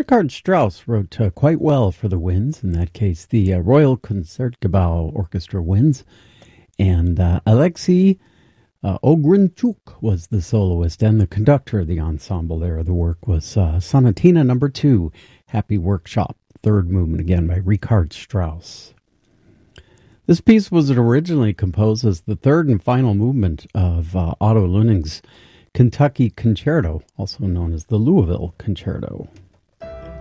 Richard Strauss wrote quite well for the winds. In that case, the Royal Concertgebouw Orchestra winds. And Alexei Ogrinchuk was the soloist and the conductor of the ensemble there. The work was Sonatina No. 2, Happy Workshop, third movement again by Richard Strauss. This piece was originally composed as the third and final movement of Otto Luenning's Kentucky Concerto, also known as the Louisville Concerto.